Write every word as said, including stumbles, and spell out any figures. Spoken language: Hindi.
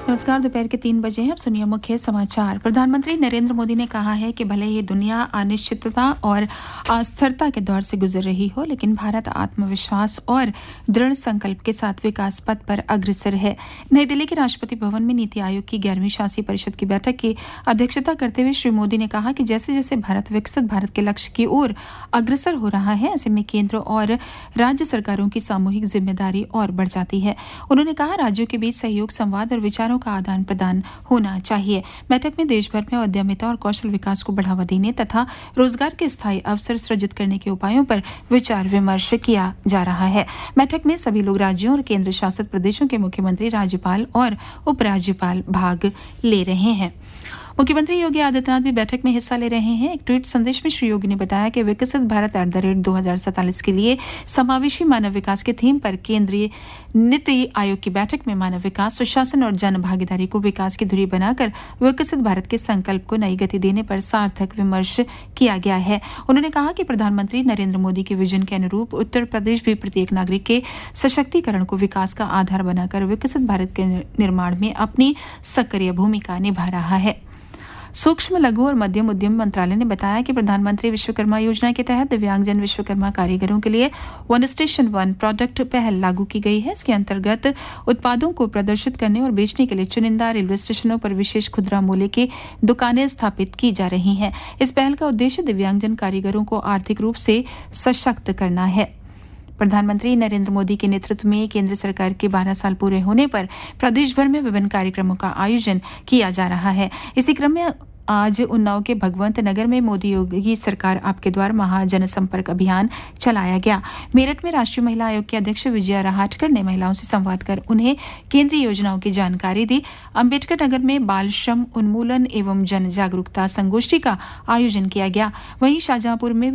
नमस्कार। दोपहर के तीन बजे हैं। अब सुनिए मुख्य समाचार। प्रधानमंत्री नरेंद्र मोदी ने कहा है कि भले ही दुनिया अनिश्चितता और अस्थिरता के दौर से गुजर रही हो, लेकिन भारत आत्मविश्वास और दृढ़ संकल्प के साथ विकास पथ पर अग्रसर है। नई दिल्ली के राष्ट्रपति भवन में नीति आयोग की ग्यारहवीं शासी परिषद की बैठक की अध्यक्षता करते हुए श्री मोदी ने कहा कि जैसे जैसे भारत विकसित भारत के लक्ष्य की ओर अग्रसर हो रहा है, ऐसे में केंद्र और राज्य सरकारों की सामूहिक जिम्मेदारी और बढ़ जाती है। उन्होंने कहा, राज्यों के बीच सहयोग, संवाद और विचारों का आदान प्रदान होना चाहिए। बैठक में देश भर में उद्यमिता और कौशल विकास को बढ़ावा देने तथा रोजगार के स्थायी अवसर सृजित करने के उपायों पर विचार विमर्श किया जा रहा है। बैठक में सभी लोग राज्यों और केंद्र शासित प्रदेशों के मुख्यमंत्री, राज्यपाल और उपराज्यपाल भाग ले रहे हैं। मुख्यमंत्री योगी आदित्यनाथ भी बैठक में हिस्सा ले रहे हैं। एक ट्वीट संदेश में श्री योगी ने बताया कि विकसित भारत एट द रेट दो हजार सैंतालीस के लिए समावेशी मानव विकास के थीम पर केंद्रीय नीति आयोग की बैठक में मानव विकास, सुशासन और जन भागीदारी को विकास की धुरी बनाकर विकसित भारत के संकल्प को नई गति देने पर सार्थक विमर्श किया गया है। उन्होंने कहा कि प्रधानमंत्री नरेंद्र मोदी के विजन के अनुरूप उत्तर प्रदेश भी प्रत्येक नागरिक के सशक्तिकरण को विकास का आधार बनाकर विकसित भारत के निर्माण में अपनी सक्रिय भूमिका निभा रहा है। सूक्ष्म, लघु और मध्यम उद्यम मंत्रालय ने बताया कि प्रधानमंत्री विश्वकर्मा योजना के तहत दिव्यांगजन विश्वकर्मा कारीगरों के लिए वन स्टेशन वन प्रोडक्ट पहल लागू की गई है। इसके अंतर्गत उत्पादों को प्रदर्शित करने और बेचने के लिए चुनिंदा रेलवे स्टेशनों पर विशेष खुदरा मूल्य की दुकानें स्थापित की जा रही हैं। इस पहल का उद्देश्य दिव्यांगजन कारीगरों को आर्थिक रूप से सशक्त करना है। प्रधानमंत्री नरेंद्र मोदी के नेतृत्व में केंद्र सरकार के बारह साल पूरे होने पर प्रदेश भर में विभिन्न कार्यक्रमों का आयोजन किया जा रहा है। इसी क्रम में आज उन्नाव के भगवंत नगर में मोदी योगी सरकार आपके द्वार महा जनसंपर्क अभियान चलाया गया। मेरठ में राष्ट्रीय महिला आयोग के अध्यक्ष विजया राहटकर ने महिलाओं से संवाद कर उन्हें केंद्रीय योजनाओं की जानकारी दी। अंबेडकर नगर में बाल श्रम उन्मूलन एवं जन जागरूकता संगोष्ठी का आयोजन किया गया। वहीं शाहजहांपुर में